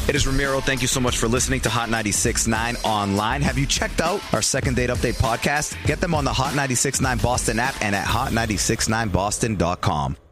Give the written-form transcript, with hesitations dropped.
It is Ramiro. Thank you so much for listening to Hot 96.9 online. Have you checked out our Second Date Update podcast? Get them on the Hot 96.9 Boston app and at hot969boston.com.